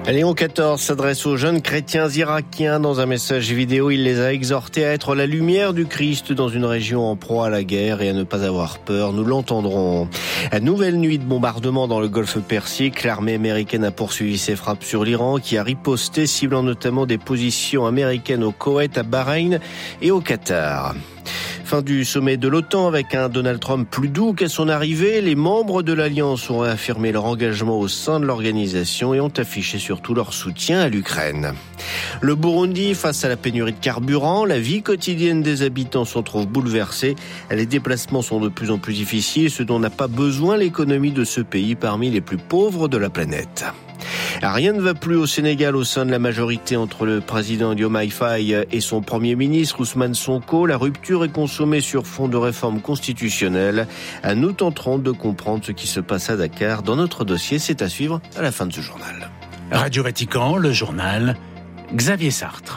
Léon XIV s'adresse aux jeunes chrétiens irakiens. Dans un message vidéo, il les a exhortés à être la lumière du Christ dans une région en proie à la guerre et à ne pas avoir peur. Nous l'entendrons. Nouvelle nuit de bombardement dans le golfe Persique. L'armée américaine a poursuivi ses frappes sur l'Iran qui a riposté, ciblant notamment des positions américaines au Koweït, à Bahreïn et au Qatar. Fin du sommet de l'OTAN avec un Donald Trump plus doux qu'à son arrivée. Les membres de l'Alliance ont réaffirmé leur engagement au sein de l'organisation et ont affiché surtout leur soutien à l'Ukraine. Le Burundi, face à la pénurie de carburant, la vie quotidienne des habitants s'en trouve bouleversée. Les déplacements sont de plus en plus difficiles, ce dont n'a pas besoin l'économie de ce pays parmi les plus pauvres de la planète. Rien ne va plus au Sénégal au sein de la majorité entre le président Diomaye Faye et son premier ministre Ousmane Sonko. La rupture est consommée sur fond de réforme constitutionnelle. Nous tenterons de comprendre ce qui se passe à Dakar dans notre dossier. C'est à suivre à la fin de ce journal. Radio Vatican, le journal, Xavier Sartre.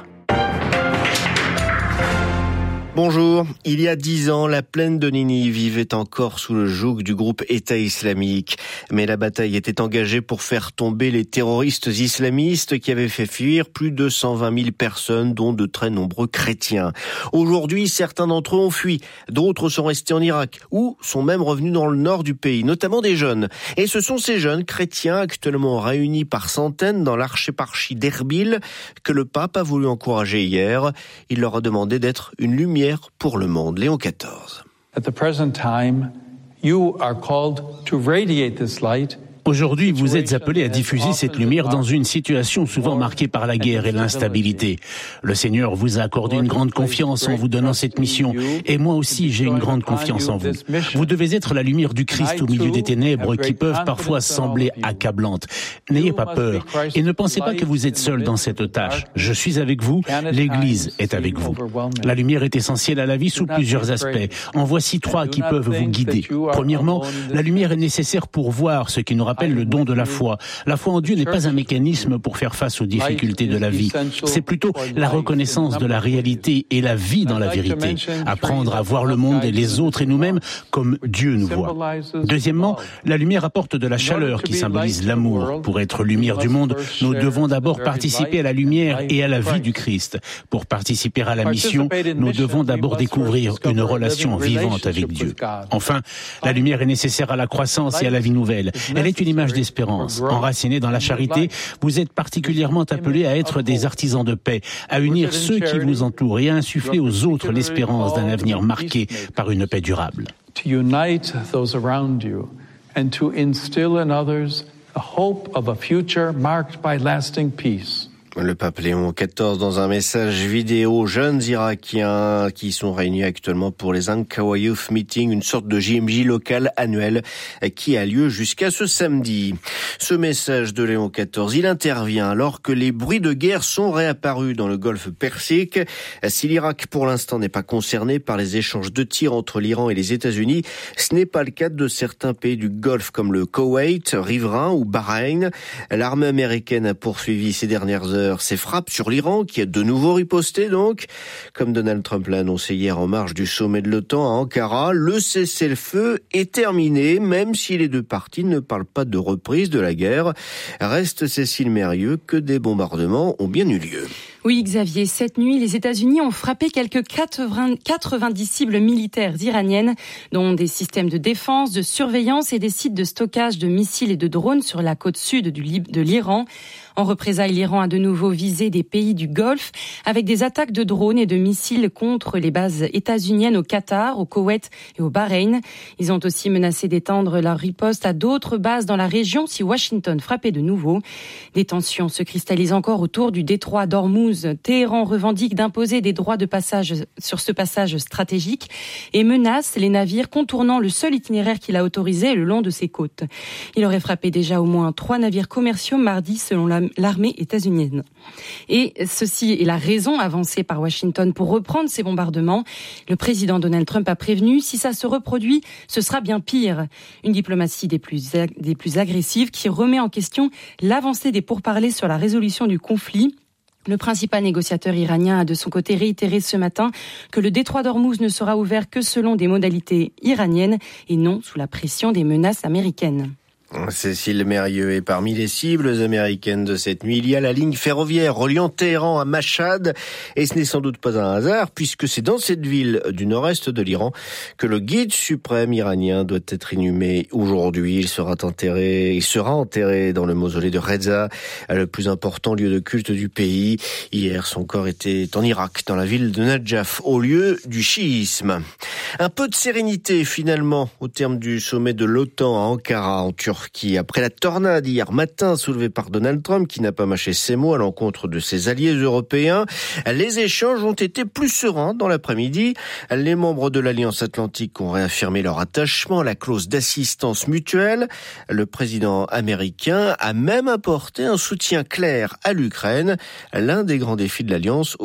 Bonjour. Il y a 10 ans, la plaine de Ninive vivait encore sous le joug du groupe État islamique. Mais la bataille était engagée pour faire tomber les terroristes islamistes qui avaient fait fuir plus de 120 000 personnes, dont de très nombreux chrétiens. Aujourd'hui, certains d'entre eux ont fui. D'autres sont restés en Irak ou sont même revenus dans le nord du pays, notamment des jeunes. Et ce sont ces jeunes chrétiens actuellement réunis par centaines dans l'archéparchie d'Erbil que le pape a voulu encourager hier. Il leur a demandé d'être une lumière pour le monde. Léon XIV. At the present time, you are called to radiate this light. Aujourd'hui, vous êtes appelés à diffuser cette lumière dans une situation souvent marquée par la guerre et l'instabilité. Le Seigneur vous a accordé une grande confiance en vous donnant cette mission. Et moi aussi, j'ai une grande confiance en vous. Vous devez être la lumière du Christ au milieu des ténèbres qui peuvent parfois sembler accablantes. N'ayez pas peur et ne pensez pas que vous êtes seul dans cette tâche. Je suis avec vous, l'Église est avec vous. La lumière est essentielle à la vie sous plusieurs aspects. En voici 3 qui peuvent vous guider. Premièrement, la lumière est nécessaire pour voir ce qui nous rappelle le don de la foi. La foi en Dieu n'est pas un mécanisme pour faire face aux difficultés de la vie. C'est plutôt la reconnaissance de la réalité et la vie dans la vérité. Apprendre à voir le monde et les autres et nous-mêmes comme Dieu nous voit. Deuxièmement, la lumière apporte de la chaleur qui symbolise l'amour. Pour être lumière du monde, nous devons d'abord participer à la lumière et à la vie du Christ. Pour participer à la mission, nous devons d'abord découvrir une relation vivante avec Dieu. Enfin, la lumière est nécessaire à la croissance et à la vie nouvelle. Elle est une image d'espérance. Enracinée dans la charité, vous êtes particulièrement appelés à être des artisans de paix, à unir ceux qui vous entourent et à insuffler aux autres l'espérance d'un avenir marqué par une paix durable. To unite those around you and to instill in others the hope of a future marked by lasting peace. Le pape Léon XIV dans un message vidéo aux jeunes Irakiens qui sont réunis actuellement pour les Ankawa Youth Meeting, une sorte de JMJ local annuel qui a lieu jusqu'à ce samedi. Ce message de Léon XIV, il intervient alors que les bruits de guerre sont réapparus dans le golfe Persique. Si l'Irak pour l'instant n'est pas concerné par les échanges de tirs entre l'Iran et les États-Unis, ce n'est pas le cas de certains pays du Golfe comme le Koweït, riverain ou Bahreïn. L'armée américaine a poursuivi ces dernières heures ses frappes sur l'Iran, qui a de nouveau riposté donc. Comme Donald Trump l'a annoncé hier en marge du sommet de l'OTAN à Ankara, le cessez-le-feu est terminé, même si les deux parties ne parlent pas de reprise de la guerre. Reste Cécile Mérieux que des bombardements ont bien eu lieu. Oui, Xavier, cette nuit, les États-Unis ont frappé quelques 90 cibles militaires iraniennes, dont des systèmes de défense, de surveillance et des sites de stockage de missiles et de drones sur la côte sud de l'Iran. En représailles, l'Iran a de nouveau visé des pays du Golfe avec des attaques de drones et de missiles contre les bases états-uniennes au Qatar, au Koweït et au Bahreïn. Ils ont aussi menacé d'étendre leur riposte à d'autres bases dans la région si Washington frappait de nouveau. Des tensions se cristallisent encore autour du détroit d'Ormuz. Téhéran revendique d'imposer des droits de passage sur ce passage stratégique et menace les navires contournant le seul itinéraire qu'il a autorisé le long de ses côtes. Il aurait frappé déjà au moins 3 navires commerciaux mardi selon l'armée états-unienne. Et ceci est la raison avancée par Washington pour reprendre ces bombardements. Le président Donald Trump a prévenu, si ça se reproduit, ce sera bien pire. Une diplomatie des plus agressives qui remet en question l'avancée des pourparlers sur la résolution du conflit. Le principal négociateur iranien a de son côté réitéré ce matin que le détroit d'Ormuz ne sera ouvert que selon des modalités iraniennes et non sous la pression des menaces américaines. Cécile Mérieux. Et parmi les cibles américaines de cette nuit, il y a la ligne ferroviaire reliant Téhéran à Machhad. Et ce n'est sans doute pas un hasard, puisque c'est dans cette ville du nord-est de l'Iran que le guide suprême iranien doit être inhumé aujourd'hui. Il sera enterré dans le mausolée de Reza, le plus important lieu de culte du pays. Hier, son corps était en Irak, dans la ville de Najaf, au lieu du chiisme. Un peu de sérénité, finalement, au terme du sommet de l'OTAN à Ankara, en Turquie. Après la tornade hier matin soulevée par Donald Trump, qui n'a pas mâché ses mots à l'encontre de ses alliés européens, les échanges ont été plus sereins dans l'après-midi. Les membres de l'Alliance Atlantique ont réaffirmé leur attachement à la clause d'assistance mutuelle. Le président américain a même apporté un soutien clair à l'Ukraine, l'un des grands défis de l'Alliance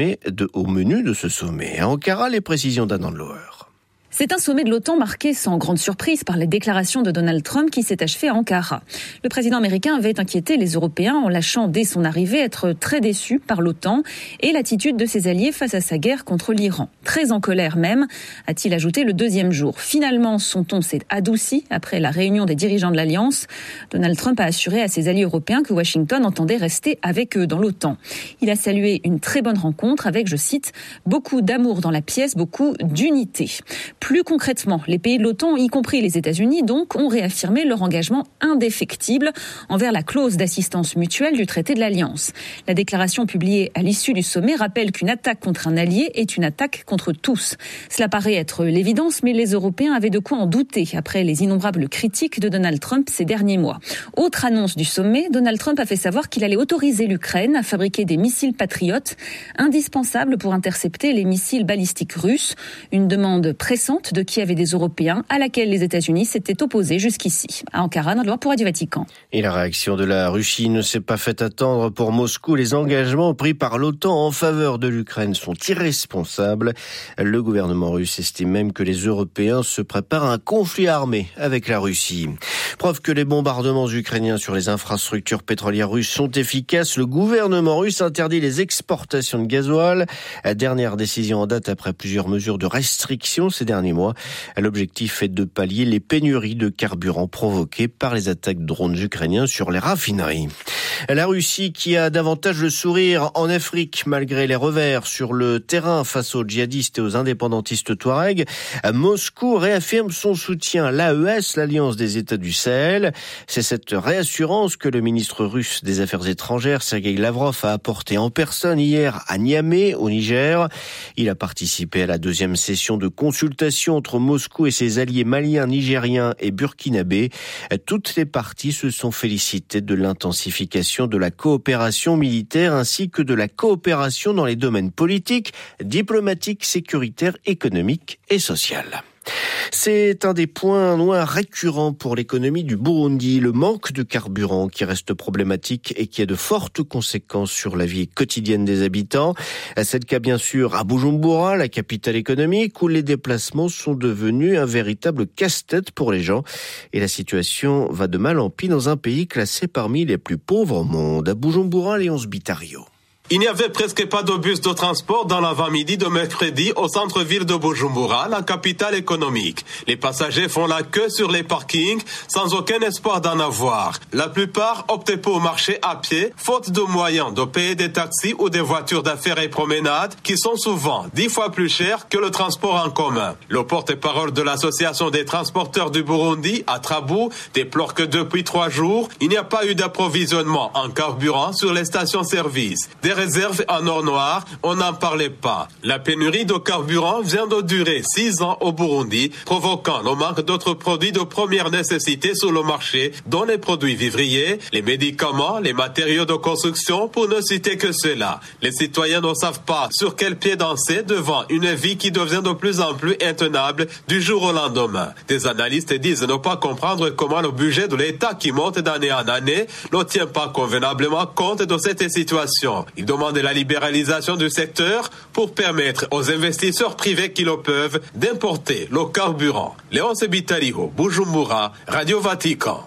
au menu de ce sommet. À Ankara, les précisions d'Anne Loer. C'est un sommet de l'OTAN marqué sans grande surprise par les déclarations de Donald Trump qui s'est achevé à Ankara. Le président américain avait inquiété les Européens en lâchant dès son arrivée être très déçu par l'OTAN et l'attitude de ses alliés face à sa guerre contre l'Iran. Très en colère même, a-t-il ajouté le deuxième jour. Finalement, son ton s'est adouci après la réunion des dirigeants de l'Alliance. Donald Trump a assuré à ses alliés européens que Washington entendait rester avec eux dans l'OTAN. Il a salué une très bonne rencontre avec, je cite, « beaucoup d'amour dans la pièce, beaucoup d'unité ». Plus concrètement, les pays de l'OTAN, y compris les États-Unis, donc, ont réaffirmé leur engagement indéfectible envers la clause d'assistance mutuelle du traité de l'Alliance. La déclaration publiée à l'issue du sommet rappelle qu'une attaque contre un allié est une attaque contre tous. Cela paraît être l'évidence, mais les Européens avaient de quoi en douter après les innombrables critiques de Donald Trump ces derniers mois. Autre annonce du sommet, Donald Trump a fait savoir qu'il allait autoriser l'Ukraine à fabriquer des missiles patriotes indispensables pour intercepter les missiles balistiques russes. Une demande pressante de Kiev et des Européens, à laquelle les États-Unis s'étaient opposés jusqu'ici. À Ankara, dans le pour du Vatican. Et la réaction de la Russie ne s'est pas fait attendre pour Moscou. Les engagements pris par l'OTAN en faveur de l'Ukraine sont irresponsables. Le gouvernement russe estime même que les Européens se préparent à un conflit armé avec la Russie. Preuve que les bombardements ukrainiens sur les infrastructures pétrolières russes sont efficaces, le gouvernement russe interdit les exportations de gasoil. Dernière décision en date après plusieurs mesures de restriction ces derniers mois. L'objectif est de pallier les pénuries de carburant provoquées par les attaques de drones ukrainiens sur les raffineries. La Russie qui a davantage le sourire en Afrique malgré les revers sur le terrain face aux djihadistes et aux indépendantistes touaregs. Moscou réaffirme son soutien à l'AES, l'Alliance des États du Sahel. C'est cette réassurance que le ministre russe des Affaires étrangères, Sergei Lavrov, a apporté en personne hier à Niamey, au Niger. Il a participé à la deuxième session de consultation entre Moscou et ses alliés maliens, nigériens et burkinabés. Toutes les parties se sont félicitées de l'intensification de la coopération militaire ainsi que de la coopération dans les domaines politiques, diplomatiques, sécuritaires, économiques et social. C'est un des points noirs récurrents pour l'économie du Burundi, le manque de carburant qui reste problématique et qui a de fortes conséquences sur la vie quotidienne des habitants. C'est le cas bien sûr à Bujumbura, la capitale économique, où les déplacements sont devenus un véritable casse-tête pour les gens. Et la situation va de mal en pis dans un pays classé parmi les plus pauvres au monde. À Bujumbura, Léonce Bitario. Il n'y avait presque pas de bus de transport dans l'avant-midi de mercredi au centre-ville de Bujumbura, la capitale économique. Les passagers font la queue sur les parkings sans aucun espoir d'en avoir. La plupart optent pour marcher à pied, faute de moyens de payer des taxis ou des voitures d'affaires et promenades qui sont souvent 10 fois plus chères que le transport en commun. Le porte-parole de l'association des transporteurs du Burundi, à Trabou, déplore que depuis 3 jours, il n'y a pas eu d'approvisionnement en carburant sur les stations-service. Des réserves en or noir, on n'en parlait pas. La pénurie de carburant vient de durer 6 ans au Burundi, provoquant le manque d'autres produits de première nécessité sur le marché, dont les produits vivriers, les médicaments, les matériaux de construction, pour ne citer que cela. Les citoyens ne savent pas sur quel pied danser devant une vie qui devient de plus en plus intenable du jour au lendemain. Des analystes disent ne pas comprendre comment le budget de l'État qui monte d'année en année ne tient pas convenablement compte de cette situation. Ils demandent la libéralisation du secteur pour permettre aux investisseurs privés qui le peuvent d'importer le carburant. Léonce Bitario, Bujumbura, Radio Vatican.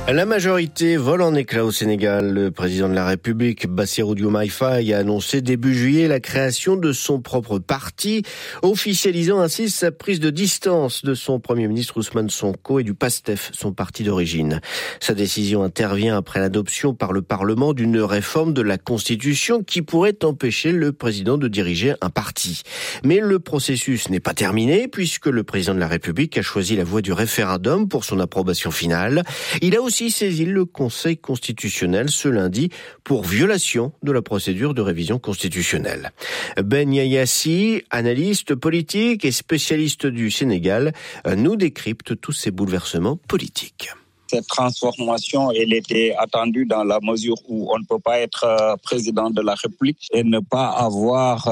La majorité vole en éclats au Sénégal. Le président de la République, Bassirou Diomaye Faye, a annoncé début juillet la création de son propre parti, officialisant ainsi sa prise de distance de son Premier ministre Ousmane Sonko et du PASTEF, son parti d'origine. Sa décision intervient après l'adoption par le Parlement d'une réforme de la Constitution qui pourrait empêcher le président de diriger un parti. Mais le processus n'est pas terminé puisque le président de la République a choisi la voie du référendum pour son approbation finale. Il a aussi saisi le Conseil constitutionnel ce lundi pour violation de la procédure de révision constitutionnelle. Ben Yayassi, analyste politique et spécialiste du Sénégal, nous décrypte tous ces bouleversements politiques. Cette transformation, elle était attendue dans la mesure où on ne peut pas être président de la République et ne pas avoir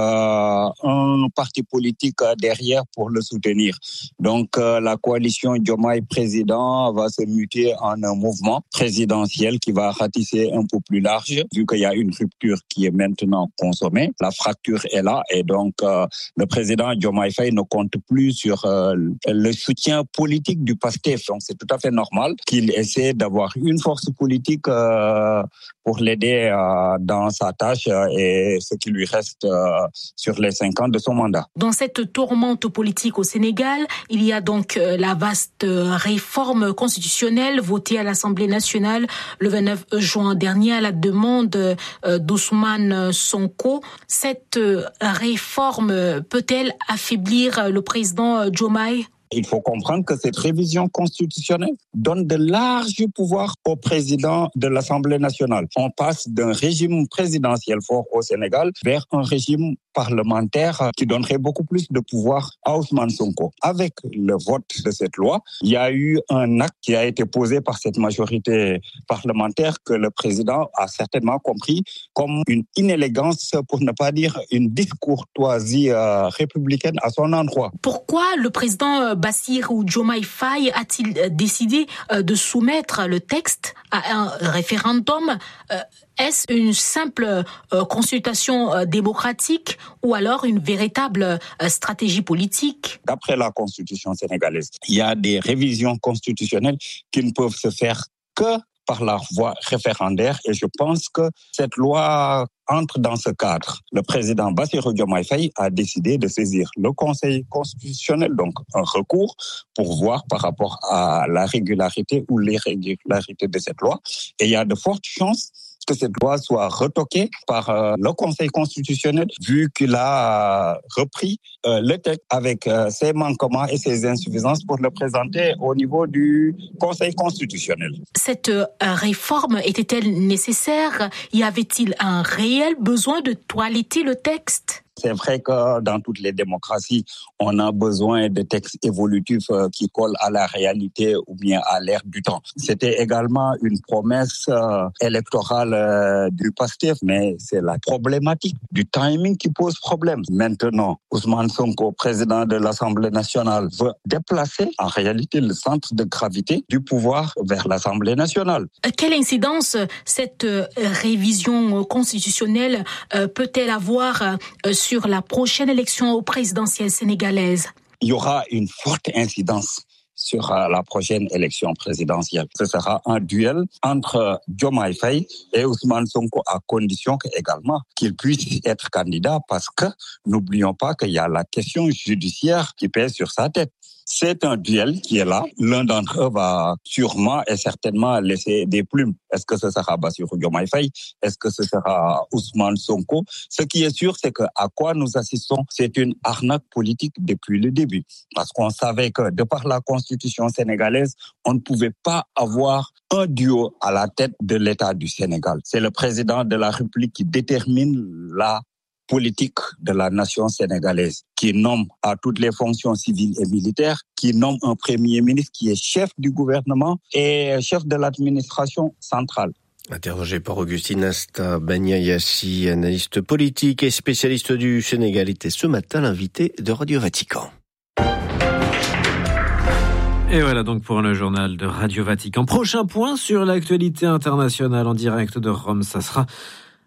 un parti politique derrière pour le soutenir. Donc la coalition Diomaye président va se muter en un mouvement présidentiel qui va ratisser un peu plus large, vu qu'il y a une rupture qui est maintenant consommée. La fracture est là et donc le président Diomaye Faye ne compte plus sur le soutien politique du PASTEF. Donc c'est tout à fait normal qu'il essaie d'avoir une force politique pour l'aider dans sa tâche et ce qui lui reste sur les 5 ans de son mandat. Dans cette tourmente politique au Sénégal, il y a donc la vaste réforme constitutionnelle votée à l'Assemblée nationale le 29 juin dernier à la demande d'Ousmane Sonko. Cette réforme peut-elle affaiblir le président Diomaye ? Il faut comprendre que cette révision constitutionnelle donne de larges pouvoirs au président de l'Assemblée nationale. On passe d'un régime présidentiel fort au Sénégal vers un régime parlementaire qui donnerait beaucoup plus de pouvoir à Ousmane Sonko. Avec le vote de cette loi, il y a eu un acte qui a été posé par cette majorité parlementaire que le président a certainement compris comme une inélégance, pour ne pas dire une discourtoisie républicaine à son endroit. Pourquoi le président Bassirou Diomaye Faye a-t-il décidé de soumettre le texte à un référendum ? Est-ce une simple consultation démocratique ou alors une véritable stratégie politique ? D'après la Constitution sénégalaise, il y a des révisions constitutionnelles qui ne peuvent se faire que par la voie référendaire et je pense que cette loi entre dans ce cadre. Le président Bassirou Diomaye Faye a décidé de saisir le Conseil constitutionnel, donc un recours pour voir par rapport à la régularité ou l'irrégularité de cette loi. Et il y a de fortes chances que cette loi soit retoquée par le Conseil constitutionnel, vu qu'il a repris le texte avec ses manquements et ses insuffisances pour le présenter au niveau du Conseil constitutionnel. Cette réforme était-elle nécessaire ? Y avait-il un réel besoin de toiletter le texte ? C'est vrai que dans toutes les démocraties, on a besoin de textes évolutifs qui collent à la réalité ou bien à l'ère du temps. C'était également une promesse électorale du PASTEF, mais c'est la problématique du timing qui pose problème. Maintenant, Ousmane Sonko, président de l'Assemblée nationale, veut déplacer en réalité le centre de gravité du pouvoir vers l'Assemblée nationale. Quelle incidence cette révision constitutionnelle peut-elle avoir sur la prochaine élection présidentielle sénégalaise? Il y aura une forte incidence sur la prochaine élection présidentielle. Ce sera un duel entre Diomaye Faye et Ousmane Sonko à condition également qu'il puisse être candidat parce que n'oublions pas qu'il y a la question judiciaire qui pèse sur sa tête. C'est un duel qui est là. L'un d'entre eux va sûrement et certainement laisser des plumes. Est-ce que ce sera Bassirou Diomaye Faye? Est-ce que ce sera Ousmane Sonko? Ce qui est sûr, c'est que à quoi nous assistons, c'est une arnaque politique depuis le début. Parce qu'on savait que, de par la Constitution sénégalaise, on ne pouvait pas avoir un duo à la tête de l'État du Sénégal. C'est le président de la République qui détermine la politique de la nation sénégalaise, qui nomme à toutes les fonctions civiles et militaires, qui nomme un premier ministre qui est chef du gouvernement et chef de l'administration centrale. Interrogé par Augustine Asta, Ben Yayassi, analyste politique et spécialiste du Sénégal, était ce matin l'invité de Radio Vatican. Et voilà donc pour le journal de Radio Vatican. Prochain point sur l'actualité internationale en direct de Rome, ça sera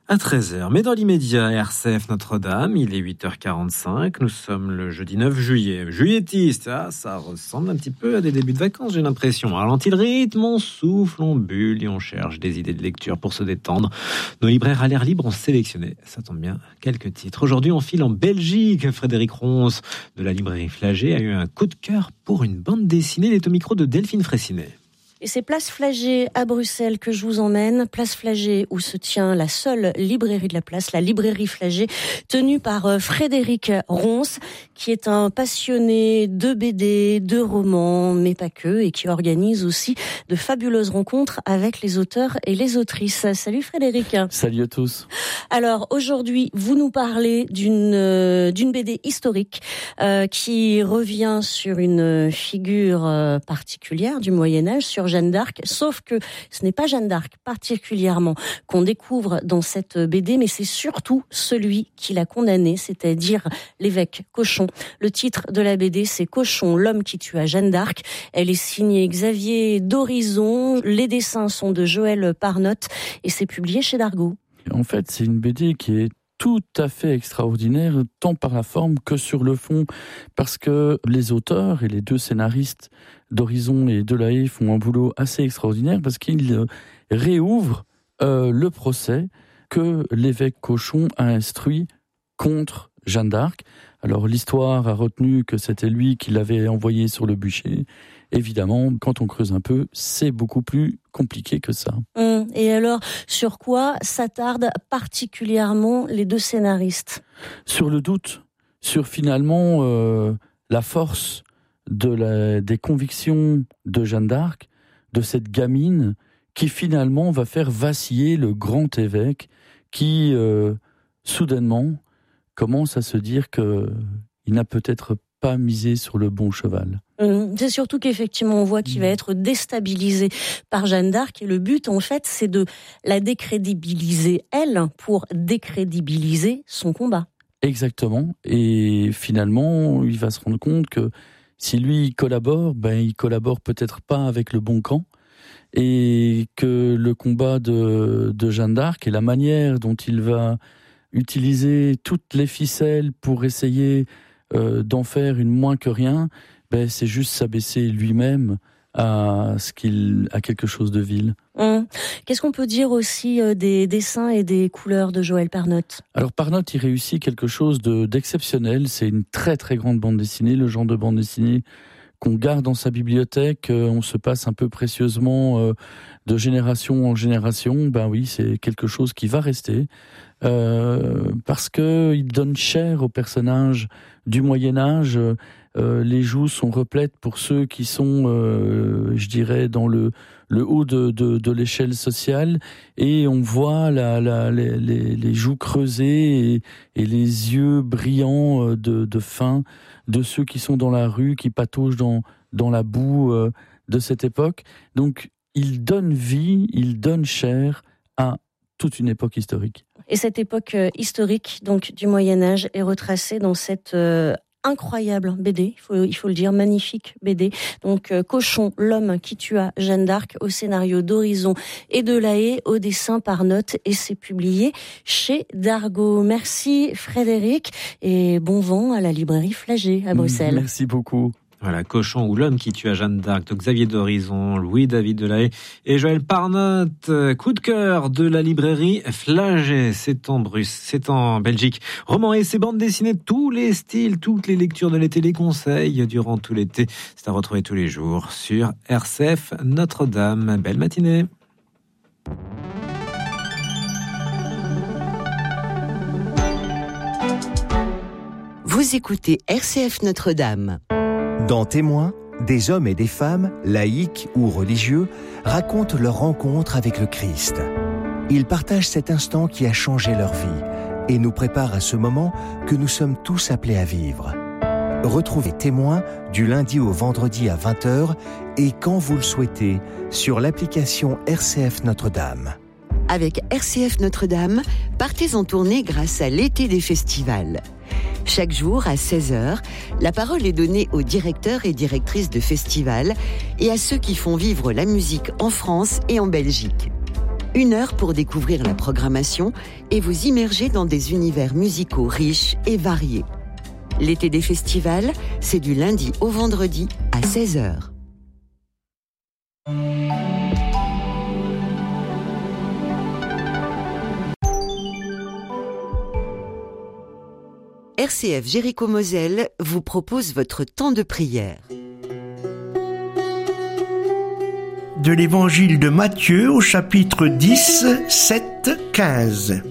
À 13h. Mais dans l'immédiat, RCF Notre-Dame, il est 8h45. Nous sommes le jeudi 9 juillet. Juilletiste, ça ressemble un petit peu à des débuts de vacances, j'ai l'impression. On ralentit le rythme, on souffle, on bulle et on cherche des idées de lecture pour se détendre. Nos libraires à l'air libre ont sélectionné, ça tombe bien, quelques titres. Aujourd'hui, on file en Belgique. Frédéric Ronce de la librairie Flagey a eu un coup de cœur pour une bande dessinée. Il est au micro de Delphine Fraissinet. Et c'est Place Flagey à Bruxelles que je vous emmène. Place Flagey où se tient la seule librairie de la place, la librairie Flagey, tenue par Frédéric Ronce, qui est un passionné de BD, de romans, mais pas que, et qui organise aussi de fabuleuses rencontres avec les auteurs et les autrices. Salut Frédéric. Salut à tous. Alors aujourd'hui, vous nous parlez d'une BD historique qui revient sur une figure particulière du Moyen-Âge, sur Jeanne d'Arc, sauf que ce n'est pas Jeanne d'Arc particulièrement qu'on découvre dans cette BD, mais c'est surtout celui qui l'a condamnée, c'est-à-dire l'évêque Cochon. Le titre de la BD, c'est Cochon, l'homme qui tua Jeanne d'Arc. Elle est signée Xavier d'Horizon. Les dessins sont de Joël Parnotte et c'est publié chez Dargaud. En fait, c'est une BD qui est tout à fait extraordinaire, tant par la forme que sur le fond, parce que les auteurs et les deux scénaristes d'Horizon et Delahaye font un boulot assez extraordinaire, parce qu'ils réouvrent le procès que l'évêque Cochon a instruit contre Jeanne d'Arc. Alors l'histoire a retenu que c'était lui qui l'avait envoyé sur le bûcher. Évidemment, quand on creuse un peu, c'est beaucoup plus compliqué que ça. Et alors, sur quoi s'attardent particulièrement les deux scénaristes ? Sur le doute, sur finalement la force des convictions de Jeanne d'Arc, de cette gamine qui finalement va faire vaciller le grand évêque qui, soudainement, commence à se dire qu'il n'a peut-être pas misé sur le bon cheval. C'est surtout qu'effectivement on voit qu'il va être déstabilisé par Jeanne d'Arc et le but en fait c'est de la décrédibiliser elle pour décrédibiliser son combat. Exactement, et finalement il va se rendre compte que si lui il collabore peut-être pas avec le bon camp, et que le combat de Jeanne d'Arc et la manière dont il va utiliser toutes les ficelles pour essayer d'en faire une moins que rien, c'est juste s'abaisser lui-même à quelque chose de vil. Qu'est-ce qu'on peut dire aussi des dessins et des couleurs de Joël Parnotte ? Alors Parnotte, il réussit quelque chose d'exceptionnel. C'est une très très grande bande dessinée, le genre de bande dessinée qu'on garde dans sa bibliothèque. On se passe un peu précieusement de génération en génération. Oui, c'est quelque chose qui va rester. Parce qu'il donne chair aux personnages du Moyen-Âge. Les joues sont replètes pour ceux qui sont, je dirais, dans le haut de l'échelle sociale, et on voit les joues creusées et les yeux brillants de faim de ceux qui sont dans la rue, qui pataugent dans la boue de cette époque. Donc, il donne vie, il donne chair à toute une époque historique. Et cette époque historique, donc du Moyen-Âge, est retracée dans cette incroyable BD, il faut le dire, magnifique BD. Donc Cochon, l'homme qui tua Jeanne d'Arc, au scénario d'Horizon et Delahaye, au dessin Parnotte, et c'est publié chez Dargaud. Merci Frédéric, et bon vent à la librairie Flagey à Bruxelles. Merci beaucoup. Voilà, Cochon ou l'homme qui tua Jeanne d'Arc de Xavier d'Horizon, Louis-David Delahaye et Joël Parnotte. Coup de cœur de la librairie Flagey, c'est en Belgique. Romans et ses bandes dessinées, tous les styles, toutes les lectures de l'été, les conseils durant tout l'été. C'est à retrouver tous les jours sur RCF Notre-Dame. Belle matinée. Vous écoutez RCF Notre-Dame. Dans Témoins, des hommes et des femmes, laïcs ou religieux, racontent leur rencontre avec le Christ. Ils partagent cet instant qui a changé leur vie et nous préparent à ce moment que nous sommes tous appelés à vivre. Retrouvez Témoins du lundi au vendredi à 20h et quand vous le souhaitez sur l'application RCF Notre-Dame. Avec RCF Notre-Dame, partez en tournée grâce à l'été des festivals. Chaque jour, à 16h, la parole est donnée aux directeurs et directrices de festivals et à ceux qui font vivre la musique en France et en Belgique. 1 heure pour découvrir la programmation et vous immerger dans des univers musicaux riches et variés. L'été des festivals, c'est du lundi au vendredi à 16h. RCF Jéricho-Moselle vous propose votre temps de prière. De l'évangile de Matthieu au chapitre 10, 7, 15.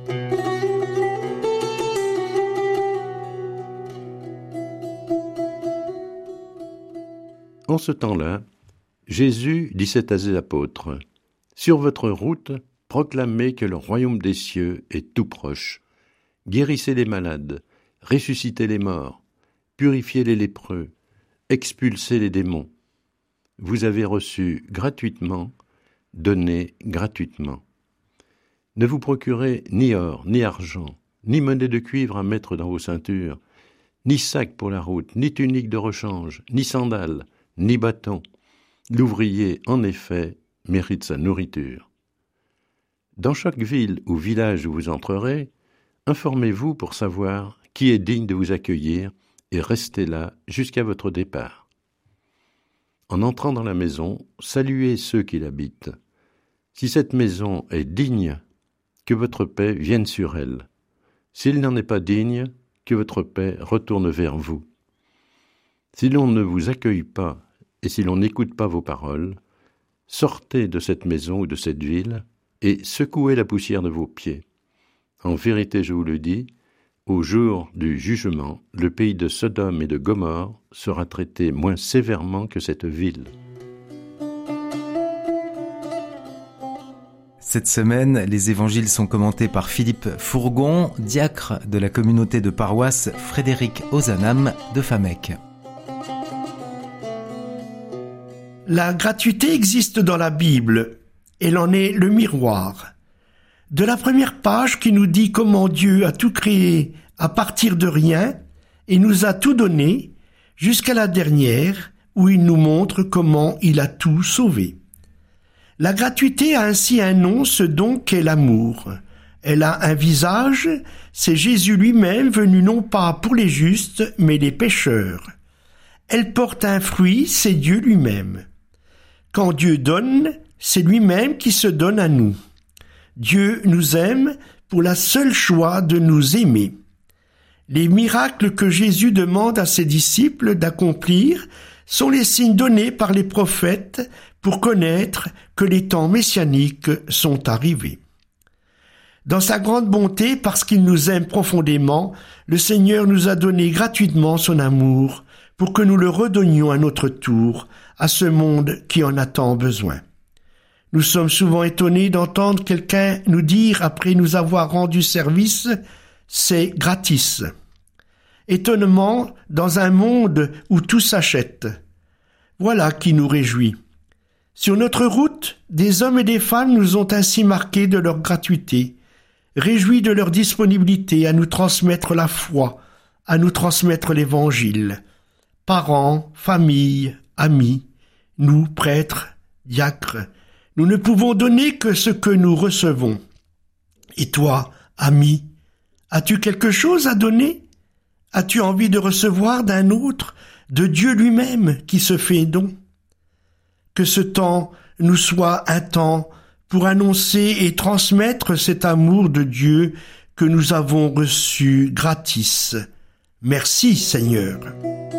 En ce temps-là, Jésus disait à ses apôtres : « Sur votre route, proclamez que le royaume des cieux est tout proche. Guérissez les malades, ressuscitez les morts, purifiez les lépreux, expulsez les démons. Vous avez reçu gratuitement, donnez gratuitement. Ne vous procurez ni or, ni argent, ni monnaie de cuivre à mettre dans vos ceintures, ni sac pour la route, ni tunique de rechange, ni sandales, ni bâton. L'ouvrier, en effet, mérite sa nourriture. Dans chaque ville ou village où vous entrerez, informez-vous pour savoir qui est digne de vous accueillir et restez là jusqu'à votre départ. En entrant dans la maison, saluez ceux qui l'habitent. Si cette maison est digne, que votre paix vienne sur elle. S'il n'en est pas digne, que votre paix retourne vers vous. Si l'on ne vous accueille pas et si l'on n'écoute pas vos paroles, sortez de cette maison ou de cette ville et secouez la poussière de vos pieds. En vérité, je vous le dis, au jour du jugement, le pays de Sodome et de Gomorrhe sera traité moins sévèrement que cette ville. Cette semaine, les évangiles sont commentés par Philippe Fourgon, diacre de la communauté de paroisse Frédéric Ozanam de Famec. La gratuité existe dans la Bible. Elle en est le miroir. De la première page qui nous dit comment Dieu a tout créé à partir de rien et nous a tout donné, jusqu'à la dernière où il nous montre comment il a tout sauvé. La gratuité a ainsi un nom, ce don qu'est l'amour. Elle a un visage, c'est Jésus lui-même venu non pas pour les justes, mais les pécheurs. Elle porte un fruit, c'est Dieu lui-même. Quand Dieu donne, c'est lui-même qui se donne à nous. Dieu nous aime pour la seule choix de nous aimer. Les miracles que Jésus demande à ses disciples d'accomplir sont les signes donnés par les prophètes pour connaître que les temps messianiques sont arrivés. Dans sa grande bonté, parce qu'il nous aime profondément, le Seigneur nous a donné gratuitement son amour pour que nous le redonnions à notre tour à ce monde qui en a tant besoin. Nous sommes souvent étonnés d'entendre quelqu'un nous dire, après nous avoir rendu service, « c'est gratis ». Étonnement dans un monde où tout s'achète. Voilà qui nous réjouit. Sur notre route, des hommes et des femmes nous ont ainsi marqués de leur gratuité, réjouis de leur disponibilité à nous transmettre la foi, à nous transmettre l'Évangile. Parents, familles, amis, nous, prêtres, diacres, nous ne pouvons donner que ce que nous recevons. Et toi, ami, as-tu quelque chose à donner ? As-tu envie de recevoir d'un autre, de Dieu lui-même qui se fait don ? Que ce temps nous soit un temps pour annoncer et transmettre cet amour de Dieu que nous avons reçu gratis. Merci Seigneur.